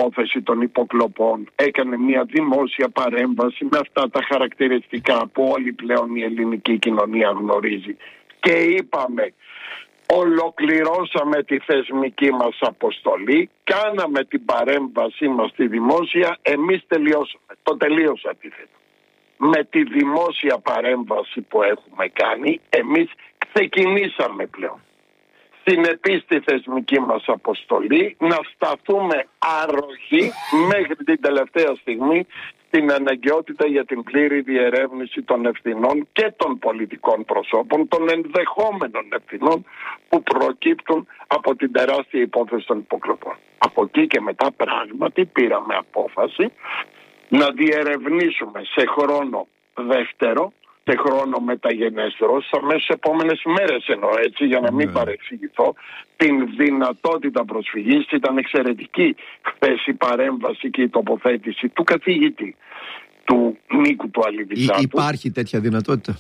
υπόθεση των υποκλοπών, έκανε μια δημόσια παρέμβαση με αυτά τα χαρακτηριστικά που όλη πλέον η ελληνική κοινωνία γνωρίζει. Και είπαμε, ολοκληρώσαμε τη θεσμική μας αποστολή, κάναμε την παρέμβασή μας στη δημόσια, εμείς τελειώσαμε. Το τελείωσα αντίθετα. Με τη δημόσια παρέμβαση που έχουμε κάνει, εμείς ξεκινήσαμε πλέον συνεπείς στη θεσμική μας αποστολή να σταθούμε άρροχοι μέχρι την τελευταία στιγμή στην αναγκαιότητα για την πλήρη διερεύνηση των ευθυνών και των πολιτικών προσώπων, των ενδεχόμενων ευθυνών που προκύπτουν από την τεράστια υπόθεση των υποκλοπών. Από εκεί και μετά πράγματι πήραμε απόφαση να διερευνήσουμε σε χρόνο δεύτερο, σε χρόνο μεταγενέστερο, στα μέσα επόμενες μέρες εννοώ, έτσι, για να μην παρεξηγηθώ, την δυνατότητα προσφυγής. Ήταν εξαιρετική χθες η παρέμβαση και η τοποθέτηση του καθηγητή του Νίκου του Αλιβιζάτου. Υπάρχει τέτοια δυνατότητα?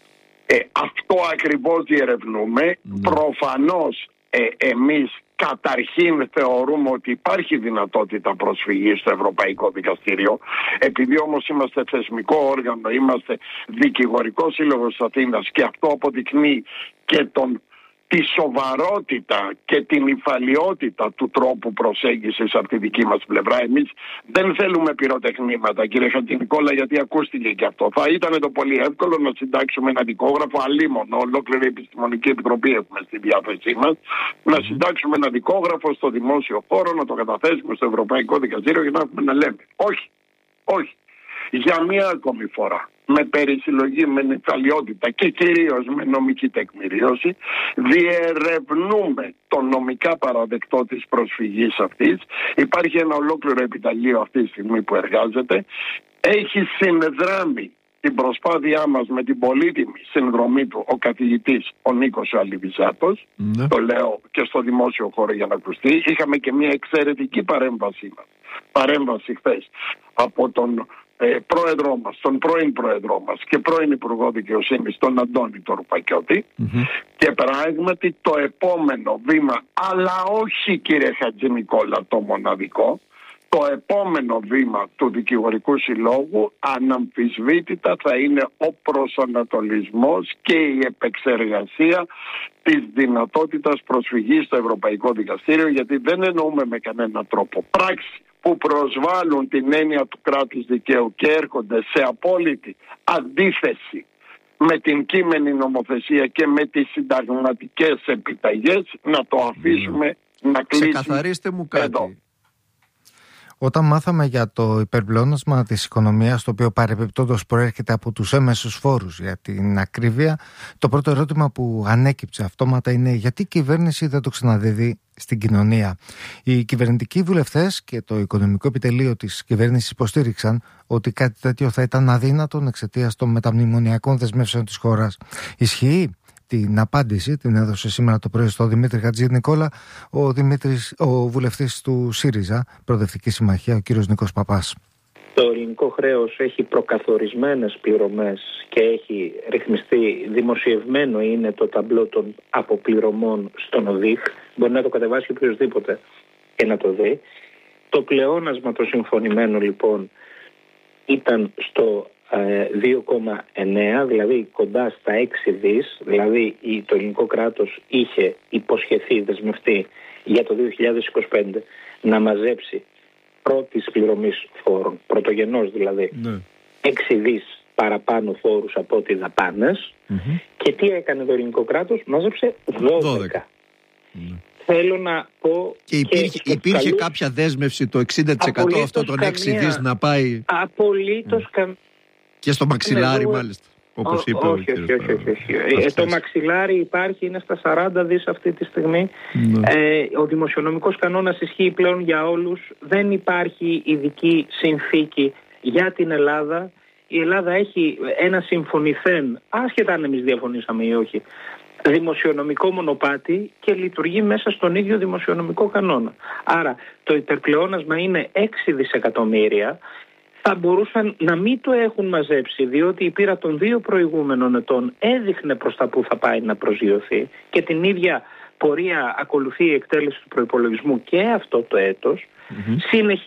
Αυτό ακριβώς διερευνούμε. Προφανώς εμείς καταρχήν θεωρούμε ότι υπάρχει δυνατότητα προσφυγής στο Ευρωπαϊκό Δικαστήριο. Επειδή όμως είμαστε θεσμικό όργανο, είμαστε δικηγορικό σύλλογος Αθήνας και αυτό αποδεικνύει και τη σοβαρότητα και την υφαλιότητα του τρόπου προσέγγισης από τη δική μας πλευρά. Εμείς δεν θέλουμε πυροτεχνήματα, κύριε Χατζηνικόλα, γιατί ακούστηκε και αυτό. Θα ήταν το πολύ εύκολο να συντάξουμε ένα δικόγραφο, αλίμονο, ολόκληρη επιστημονική επιτροπή έχουμε στη διάθεσή μας, να συντάξουμε ένα δικόγραφο στο δημόσιο χώρο, να το καταθέσουμε στο Ευρωπαϊκό Δικαστήριο και να έχουμε να λέμε. Όχι, όχι. Για μία ακόμη φορά, με περισυλλογή, με νυφαλιότητα και κυρίως με νομική τεκμηρίωση, διερευνούμε το νομικά παραδεκτό της προσφυγής αυτής. Υπάρχει ένα ολόκληρο επιταλείο αυτή τη στιγμή που εργάζεται. Έχει συνδράμει την προσπάθειά μας με την πολύτιμη συνδρομή του ο καθηγητής ο Νίκος Αλιβιζάτος. Το λέω και στο δημόσιο χώρο για να ακουστεί. Είχαμε και μια εξαιρετική παρέμβαση χθες από τον πρόεδρό μας, τον πρώην πρόεδρό μας και πρώην Υπουργό Δικαιοσύνης, τον Αντώνη τον Ρουπακιώτη. Και πράγματι το επόμενο βήμα, αλλά όχι κύριε Χατζηνικόλα το μοναδικό, το επόμενο βήμα του Δικηγορικού Συλλόγου αναμφισβήτητα θα είναι ο προσανατολισμός και η επεξεργασία της δυνατότητας προσφυγής στο Ευρωπαϊκό Δικαστήριο, γιατί δεν εννοούμε με κανένα τρόπο πράξη που προσβάλλουν την έννοια του κράτους δικαίου και έρχονται σε απόλυτη αντίθεση με την κείμενη νομοθεσία και με τις συνταγματικές επιταγές, να το αφήσουμε να κλείσει. Ξεκαθαρίστε μου κάτι. Εδώ. Όταν μάθαμε για το υπερπλεόνασμα της οικονομίας, το οποίο παρεμπιπτόντως προέρχεται από τους έμεσους φόρους για την ακρίβεια, το πρώτο ερώτημα που ανέκυψε αυτόματα είναι γιατί η κυβέρνηση δεν το ξαναδίδει στην κοινωνία. Οι κυβερνητικοί βουλευτές και το οικονομικό επιτελείο της κυβέρνησης υποστήριξαν ότι κάτι τέτοιο θα ήταν αδύνατον εξαιτίας των μεταμνημονιακών δεσμεύσεων της χώρας. Ισχύει? Την απάντηση την έδωσε σήμερα το πρωί στο Δημήτρη Χατζηνικόλα ο βουλευτής του ΣΥΡΙΖΑ, Προοδευτική Συμμαχία, ο κύριος Νίκος Παπάς. Το ελληνικό χρέος έχει προκαθορισμένες πληρωμές και έχει ρυθμιστεί, δημοσιευμένο είναι το ταμπλό των αποπληρωμών στον ΟΔΙΧ. Μπορεί να το κατεβάσει οποιοδήποτε και να το δει. Το πλεόνασμα το συμφωνημένο λοιπόν ήταν στο 2,9, δηλαδή κοντά στα 6 δις, δηλαδή το ελληνικό κράτος είχε υποσχεθεί, δεσμευτεί για το 2025 να μαζέψει πρώτης πληρωμής φόρων, πρωτογενώς δηλαδή, 6 δις παραπάνω φόρους από ό,τι δαπάνες. Και τι έκανε το ελληνικό κράτος? Μάζεψε 12. Θέλω να πω. Και υπήρχε κάποια δέσμευση το 60% αυτό των 6 δις να πάει. Απολύτως και στο μαξιλάρι μάλιστα. Όπως είπε όχι. Το μαξιλάρι υπάρχει, είναι στα 40 δις αυτή τη στιγμή. Ο δημοσιονομικός κανόνας ισχύει πλέον για όλους. Δεν υπάρχει ειδική συνθήκη για την Ελλάδα. Η Ελλάδα έχει ένα συμφωνηθέν, άσχετα αν εμείς διαφωνήσαμε ή όχι, δημοσιονομικό μονοπάτι και λειτουργεί μέσα στον ίδιο δημοσιονομικό κανόνα. Άρα το υπερπλεόνασμα είναι 6 δισεκατομμύρια. Θα μπορούσαν να μην το έχουν μαζέψει, διότι η πείρα των 2 προηγούμενων ετών έδειχνε προς τα που θα πάει να προσγειωθεί και την ίδια πορεία ακολουθεί η εκτέλεση του προϋπολογισμού και αυτό το έτος.